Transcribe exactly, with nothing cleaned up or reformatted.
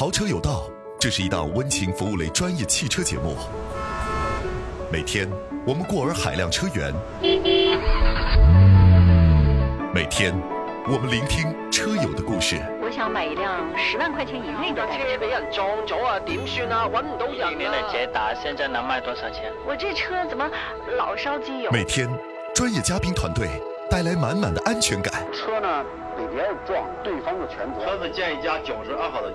淘车有道，这是一档温情服务类专业汽车节目。每天我们过尔海量车源，每天我们聆听车友的故事。 我想買一輛十萬塊錢以內的車俾人撞咗啊，點算啊？揾唔到人啊！ 今年的捷達現在能賣多少錢？ 我這車怎麼老燒機油？ 每天專業嘉賓團隊帶來滿滿的安全感。 車呢被別人撞，對方的全責。 車子建一家九十二號的。